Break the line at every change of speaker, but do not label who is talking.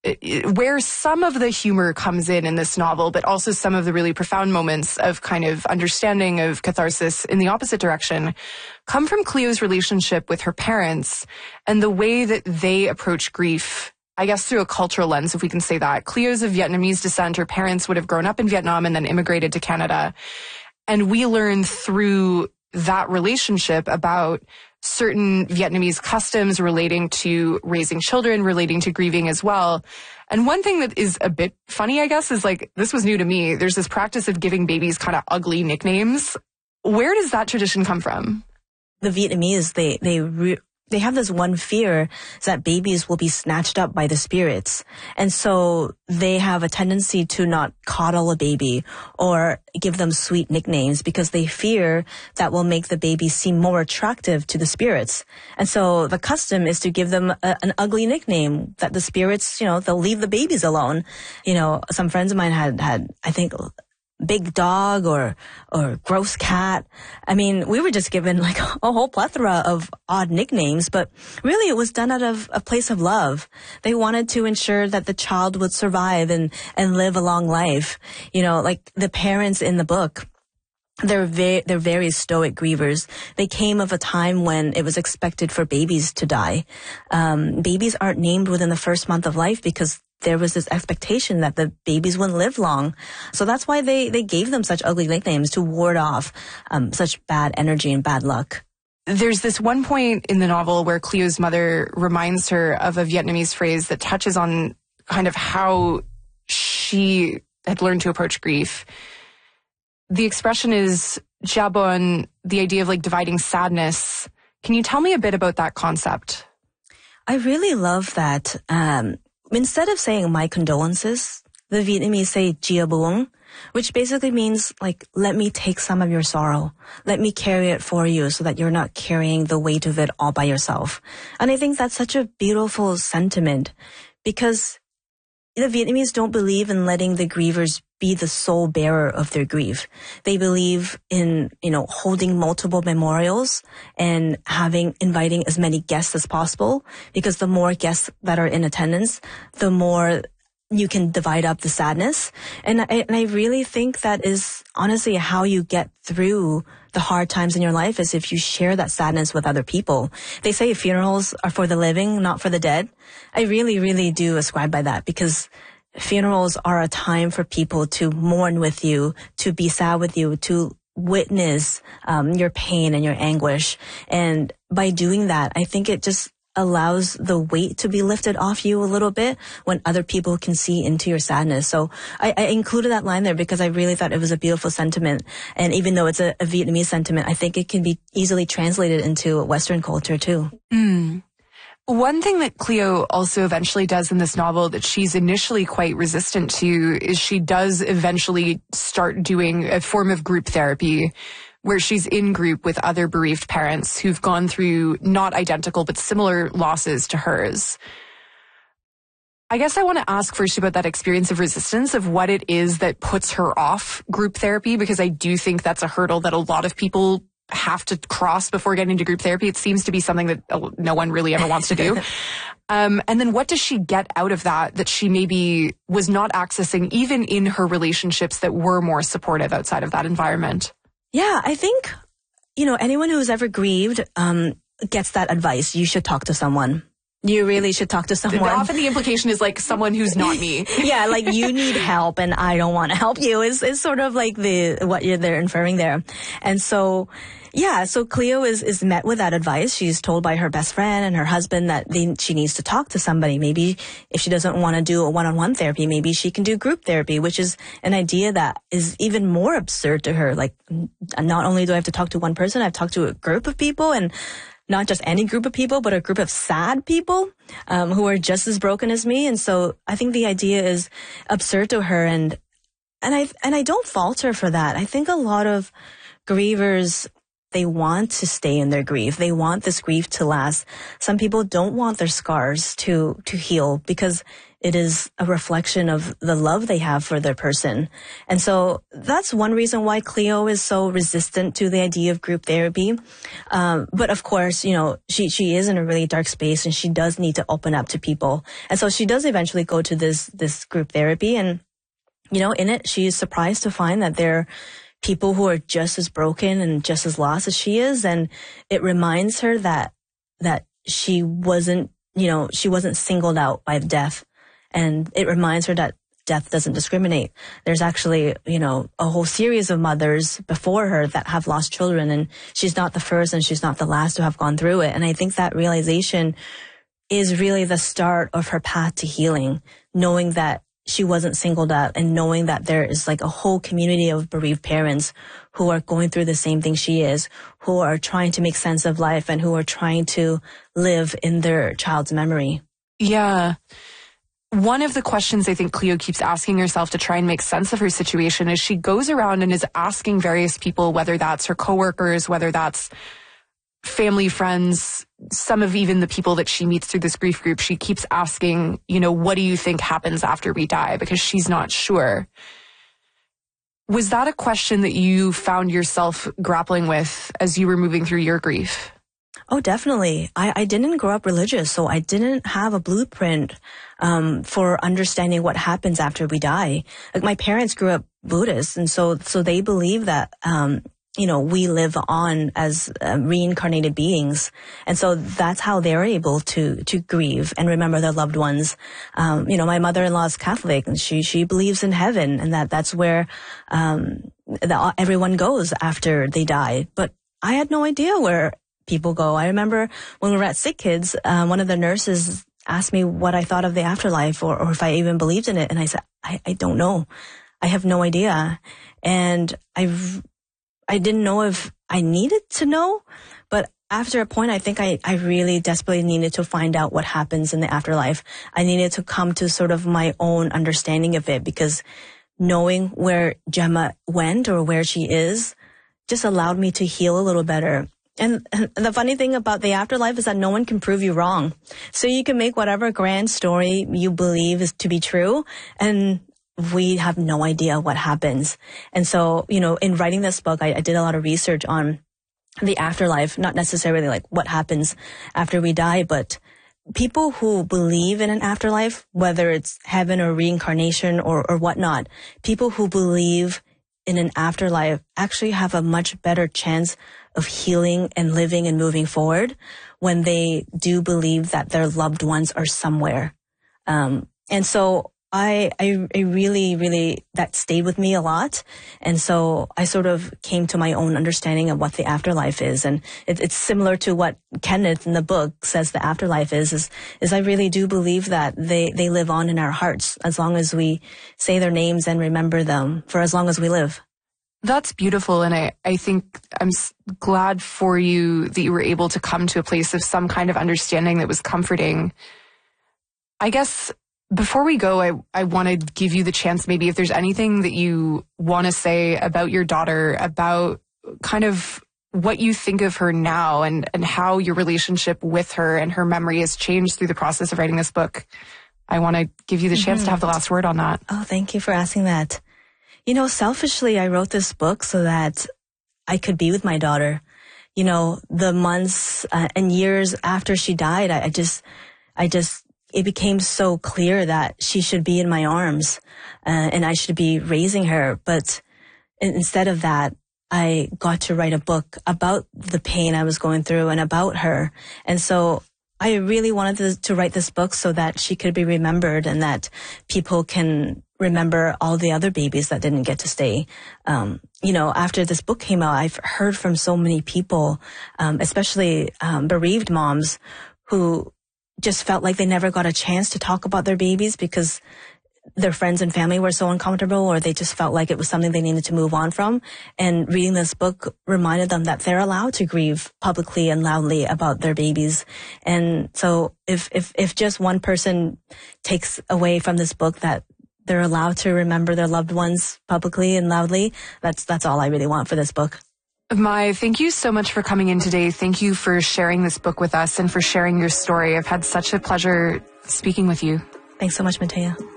where some of the humor comes in this novel, but also some of the really profound moments of kind of understanding of catharsis in the opposite direction come from Cleo's relationship with her parents and the way that they approach grief, I guess through a cultural lens, if we can say that. Cleo's of Vietnamese descent. Her parents would have grown up in Vietnam and then immigrated to Canada. And we learn through that relationship about certain Vietnamese customs relating to raising children, relating to grieving as well. And one thing that is a bit funny, I guess, is like, this was new to me. There's this practice of giving babies kind of ugly nicknames. Where does that tradition come from?
The Vietnamese, they have this one fear is that babies will be snatched up by the spirits. And so they have a tendency to not coddle a baby or give them sweet nicknames because they fear that will make the baby seem more attractive to the spirits. And so the custom is to give them an ugly nickname that the spirits, they'll leave the babies alone. Some friends of mine had I think, big dog or gross cat. I mean, we were just given like a whole plethora of odd nicknames, but really it was done out of a place of love. They wanted to ensure that the child would survive and live a long life. Like the parents in the book, they're very stoic grievers. They came of a time when it was expected for babies to die. Babies aren't named within the first month of life because there was this expectation that the babies wouldn't live long. So that's why they gave them such ugly nicknames to ward off such bad energy and bad luck.
There's this one point in the novel where Cleo's mother reminds her of a Vietnamese phrase that touches on kind of how she had learned to approach grief. The expression is "gia buồn," the idea of like dividing sadness. Can you tell me a bit about that concept?
I really love that. Instead of saying my condolences, the Vietnamese say "gia buồn," which basically means like, let me take some of your sorrow. Let me carry it for you so that you're not carrying the weight of it all by yourself. And I think that's such a beautiful sentiment because the Vietnamese don't believe in letting the grievers be the sole bearer of their grief. They believe in, holding multiple memorials and inviting as many guests as possible, because the more guests that are in attendance, the more you can divide up the sadness. And I really think that is honestly how you get through the hard times in your life, is if you share that sadness with other people. They say funerals are for the living, not for the dead. I really, really do ascribe by that, because funerals are a time for people to mourn with you, to be sad with you, to witness your pain and your anguish. And by doing that, I think it just allows the weight to be lifted off you a little bit when other people can see into your sadness. So I included that line there because I really thought it was a beautiful sentiment. And even though it's a Vietnamese sentiment, I think it can be easily translated into Western culture too.
One thing that Cleo also eventually does in this novel that she's initially quite resistant to is she does eventually start doing a form of group therapy where she's in group with other bereaved parents who've gone through not identical but similar losses to hers. I guess I want to ask first about that experience of resistance, of what it is that puts her off group therapy, because I do think that's a hurdle that a lot of people have to cross before getting into group therapy. It seems to be something that no one really ever wants to do. And then what does she get out of that she maybe was not accessing even in her relationships that were more supportive outside of that environment?
Yeah, I think, anyone who's ever grieved gets that advice. You should talk to someone. You really should talk to someone.
Often the implication is like someone who's not me.
Yeah, like you need help and I don't want to help you is sort of like what they're inferring there. And so, yeah, so Cleo is met with that advice. She's told by her best friend and her husband that she needs to talk to somebody. Maybe if she doesn't want to do a one-on-one therapy, maybe she can do group therapy, which is an idea that is even more absurd to her. Like, not only do I have to talk to one person, I've talked to a group of people, and not just any group of people, but a group of sad people who are just as broken as me. And so I think the idea is absurd to her, and I don't fault her for that. I think a lot of grievers, they want to stay in their grief. They want this grief to last. Some people don't want their scars to heal because it is a reflection of the love they have for their person. And so that's one reason why Cleo is so resistant to the idea of group therapy. But of course, she is in a really dark space and she does need to open up to people. And so she does eventually go to this group therapy. And, in it, she is surprised to find that there are people who are just as broken and just as lost as she is. And it reminds her that she wasn't singled out by death. And it reminds her that death doesn't discriminate. There's actually, a whole series of mothers before her that have lost children, and she's not the first and she's not the last to have gone through it. And I think that realization is really the start of her path to healing, knowing that she wasn't singled out and knowing that there is like a whole community of bereaved parents who are going through the same thing she is, who are trying to make sense of life and who are trying to live in their child's memory.
Yeah. One of the questions I think Cleo keeps asking herself to try and make sense of her situation is she goes around and is asking various people, whether that's her coworkers, whether that's family, friends, some of even the people that she meets through this grief group, she keeps asking, what do you think happens after we die? Because she's not sure. Was that a question that you found yourself grappling with as you were moving through your grief?
Oh, definitely. I didn't grow up religious, so I didn't have a blueprint for understanding what happens after we die. Like, my parents grew up Buddhist, and so they believe that we live on as reincarnated beings. And so that's how they're able to grieve and remember their loved ones. My mother-in-law is Catholic, and she believes in heaven, and that's where everyone goes after they die. But I had no idea where people go. I remember when we were at Sick Kids, one of the nurses asked me what I thought of the afterlife or if I even believed in it. And I said, I don't know. I have no idea. And I didn't know if I needed to know, but after a point, I think I really desperately needed to find out what happens in the afterlife. I needed to come to sort of my own understanding of it, because knowing where Gemma went or where she is just allowed me to heal a little better. And the funny thing about the afterlife is that no one can prove you wrong. So you can make whatever grand story you believe is to be true, and we have no idea what happens. And so, in writing this book, I did a lot of research on the afterlife, not necessarily like what happens after we die, but people who believe in an afterlife, whether it's heaven or reincarnation or whatnot, people who believe in an afterlife actually have a much better chance of healing and living and moving forward when they do believe that their loved ones are somewhere. And so I really, really, that stayed with me a lot. And so I sort of came to my own understanding of what the afterlife is. And it's similar to what Kenneth in the book says the afterlife is I really do believe that they live on in our hearts as long as we say their names and remember them for as long as we live.
That's beautiful. And I think I'm glad for you that you were able to come to a place of some kind of understanding that was comforting. I guess before we go, I want to give you the chance, maybe if there's anything that you want to say about your daughter, about kind of what you think of her now and how your relationship with her and her memory has changed through the process of writing this book. I want to give you the chance to have the last word on that.
Oh, thank you for asking that. Selfishly, I wrote this book so that I could be with my daughter. The months and years after she died, I just, it became so clear that she should be in my arms, and I should be raising her. But instead of that, I got to write a book about the pain I was going through and about her. And so I really wanted to write this book so that she could be remembered and that people can remember all the other babies that didn't get to stay. After this book came out, I've heard from so many people, especially bereaved moms, who just felt like they never got a chance to talk about their babies because their friends and family were so uncomfortable, or they just felt like it was something they needed to move on from. And reading this book reminded them that they're allowed to grieve publicly and loudly about their babies. And so if just one person takes away from this book that they're allowed to remember their loved ones publicly and loudly, that's all I really want for this book.
Mai, thank you so much for coming in today. Thank you for sharing this book with us and for sharing your story. I've had such a pleasure speaking with you.
Thanks so much, Matea.